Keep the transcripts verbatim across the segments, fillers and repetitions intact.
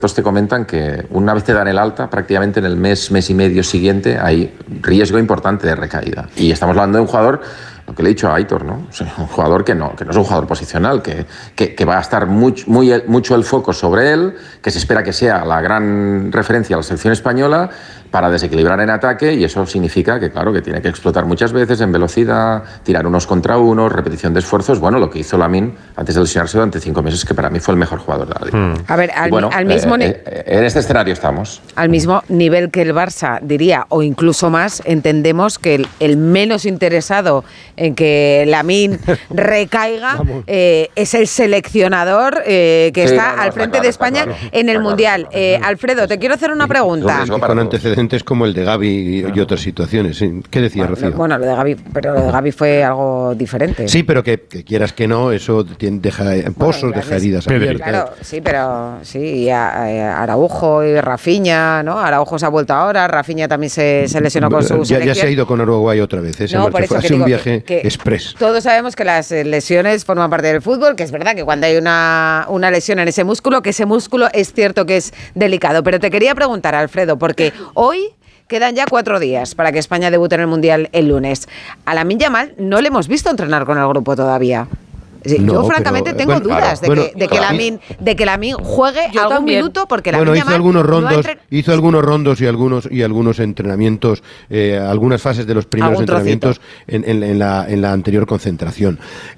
Pues te comentan que una vez te dan el alta, prácticamente en el mes, mes y medio siguiente hay riesgo importante de recaída. Y estamos hablando de un jugador, lo que le he dicho a Aitor, ¿no? O sea, un jugador que no, que no es un jugador posicional, que, que, que va a estar muy, muy, mucho el foco sobre él, que se espera que sea la gran referencia a la selección española para desequilibrar en ataque, y eso significa que, claro, que tiene que explotar muchas veces en velocidad, tirar unos contra unos, repetición de esfuerzos. Bueno, lo que hizo Lamine antes de lesionarse durante cinco meses, que para mí fue el mejor jugador de la liga. Hmm. A ver, al, bueno, al mismo eh, eh, en este escenario estamos. Al mismo nivel que el Barça, diría, o incluso más, entendemos que el, el menos interesado en que Lamine recaiga eh, es el seleccionador eh, que sí, está no, no, al frente claro, de España claro, en el Mundial. Claro. Eh, Alfredo, te quiero hacer una pregunta. Con antecedentes como el de Gavi y, claro. y otras situaciones. ¿Qué decía bueno, Rocío? Bueno, lo de Gavi, pero lo de Gavi fue algo diferente. Sí, pero que, que quieras que no, eso deja pozos, bueno, deja heridas abiertas. Claro, sí, pero sí, y a, a Araujo y Rafinha, ¿no? Araujo se ha vuelto ahora, Rafinha también se, se lesionó con su ya, selección. Ya se ha ido con Uruguay otra vez, ¿eh? Se no, por eso fue, hace un viaje que, que express. Todos sabemos que las lesiones forman parte del fútbol, que es verdad que cuando hay una, una lesión en ese músculo, que ese músculo es cierto que es delicado. Pero te quería preguntar, Alfredo, porque hoy quedan ya cuatro días para que España debute en el Mundial el lunes. A Lamine Yamal no le hemos visto entrenar con el grupo todavía. No, yo francamente pero, tengo bueno, dudas claro, de, bueno, que, de, que Lamine, de que Lamine juegue yo algún también. minuto, porque Lamine bueno, hizo Yamal algunos rondos, no entre... hizo algunos rondos y algunos y algunos entrenamientos, eh, algunas fases de los primeros entrenamientos en, en, en, la, en la anterior concentración.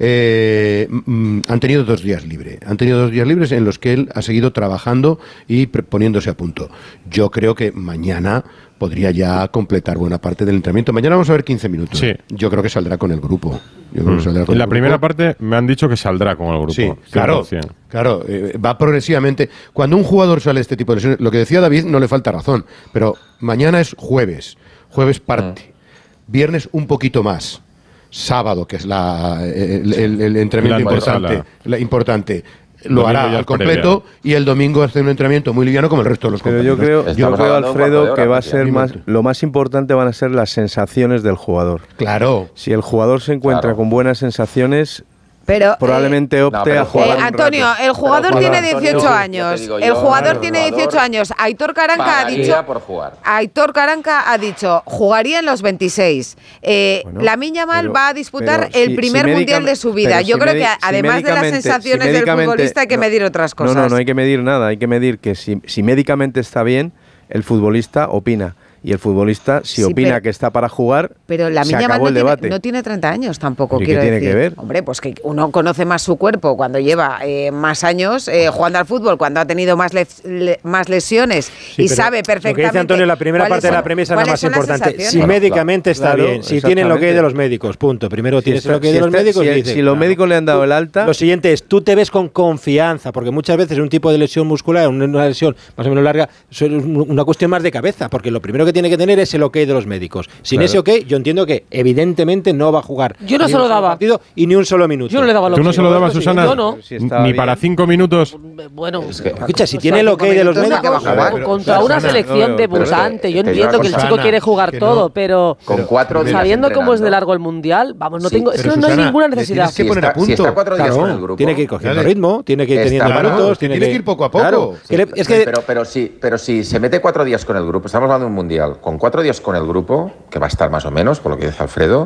Eh, mm, han tenido dos días libres, han tenido dos días libres en los que él ha seguido trabajando y poniéndose a punto. Yo creo que mañana podría ya completar buena parte del entrenamiento. Mañana vamos a ver quince minutos. Sí. Yo creo que saldrá con el grupo. Yo creo mm. que saldrá con en la el primera grupo. parte me han dicho que saldrá con el grupo. Sí, claro, claro eh, va progresivamente. Cuando un jugador sale de este tipo de lesiones, lo que decía David no le falta razón, pero mañana es jueves, jueves parte, mm. viernes un poquito más, sábado, que es la, el, el, el entrenamiento la importante, la, importante. Lo hará al completo previa. Y el domingo hace un entrenamiento muy liviano como el resto de los Pero compañeros. yo creo, yo creo Alfredo, que va a ser más, lo más importante van a ser las sensaciones del jugador. Claro. Si el jugador se encuentra claro. con buenas sensaciones, pero, probablemente eh, opte no, a jugar. Eh, Antonio, el jugador pero tiene Antonio, dieciocho años. Yo, el jugador claro, tiene jugador dieciocho años. Aitor Caranca ha dicho. Por jugar. Aitor Caranca ha dicho, jugaría en los veintiséis. Eh, bueno, Lamine Yamal va a disputar el si, primer si mundial de su vida. Yo si creo que además si de las sensaciones si del futbolista hay que no, medir otras cosas. No, no, no hay que medir nada. Hay que medir que si, si médicamente está bien, el futbolista opina. Y el futbolista, si sí, opina pero, que está para jugar, pero la se acabó no el debate. Tiene, no tiene treinta años tampoco, ¿Y quiero qué tiene decir. que ver? Hombre, pues que uno conoce más su cuerpo cuando lleva eh, más años eh, jugando al fútbol, cuando ha tenido más, le, le, más lesiones sí, y sabe perfectamente. Lo que dice Antonio, la primera parte son, de la premisa es la más importante. Si claro, médicamente está claro, bien, si tienen lo que hay de los médicos, punto. Primero si tienes eso, lo que hay si de los este, médicos. Si, y dices, si los claro, médicos le han dado el alta. Lo siguiente es, tú te ves con confianza, porque muchas veces un tipo de lesión muscular, una lesión más o menos larga, es una cuestión más de cabeza, porque lo primero que tiene que tener es el ok de los médicos. Sin claro. ese ok, yo entiendo que evidentemente no va a jugar. Yo no se lo daba. Partido y ni un solo minuto. Yo no le daba lo ¿Tú no se lo dabas, Susana? Yo no. Si Ni bien. Para cinco minutos. Bueno, es que, escucha, si tiene el ok de los médicos, va a jugar. Pero, contra una Susana, selección no, debutante. Yo entiendo que el chico quiere jugar que todo, no, pero con cuatro sabiendo cómo es de largo el mundial, vamos, no sí, tengo, es que no Susana, hay ninguna necesidad. Tienes que poner a punto. Si está cuatro días claro, con el grupo, tiene que ir cogiendo ritmo, tiene que ir teniendo minutos, tiene que ir poco a poco. Claro, sí, es que pero, pero, si, pero si se mete cuatro días con el grupo, estamos hablando de un mundial, con cuatro días con el grupo, que va a estar más o menos, por lo que dice Alfredo,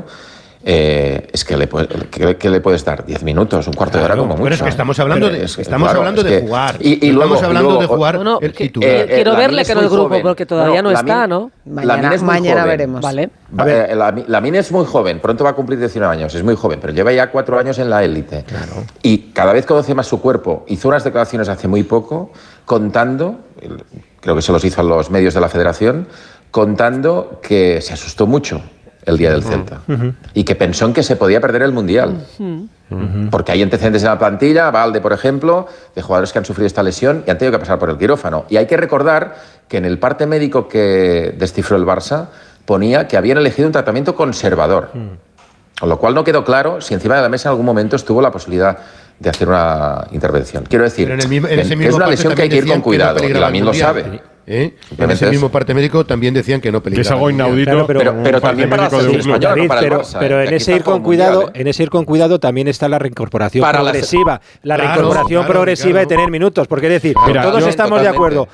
eh, es que le, que, que le puedes dar diez minutos, un cuarto claro, de hora como mucho. Pero es que estamos hablando de, es, estamos claro, hablando es de que, jugar. Y, y luego, estamos hablando luego, de jugar bueno, el que, titular. Eh, quiero eh, verle que en el grupo, joven. porque todavía no, no está, Lamine, ¿no? Mañana, es muy mañana joven. veremos. Vale. Eh, Lamine es muy joven, pronto va a cumplir diecinueve años, es muy joven, pero lleva ya cuatro años en la élite. Claro. Y cada vez conoce más su cuerpo. Hizo unas declaraciones hace muy poco contando, creo que se los hizo a los medios de la federación, contando que se asustó mucho el día del Celta uh-huh. y que pensó en que se podía perder el Mundial. Uh-huh. Porque hay antecedentes en la plantilla, Valde, por ejemplo, de jugadores que han sufrido esta lesión y han tenido que pasar por el quirófano. Y hay que recordar que en el parte médico que descifró el Barça ponía que habían elegido un tratamiento conservador. Uh-huh. Con lo cual no quedó claro si encima de la mesa en algún momento estuvo la posibilidad de hacer una intervención. Quiero decir, en el mismo, en ese que es una lesión que hay que ir con cuidado, y Lamine lo sabe. ¿Eh? En ese mismo parte médico también decían que no peligraba. Que es algo inaudito, claro, pero, pero, pero también para la selección española, no para el pero, Barça, pero eh, en ese ir con cuidado, mundial, ¿eh? en ese ir con cuidado también está la reincorporación para progresiva, la, la reincorporación claro, claro, progresiva claro. de tener minutos, porque es decir, Mira, todos yo, estamos totalmente. de acuerdo,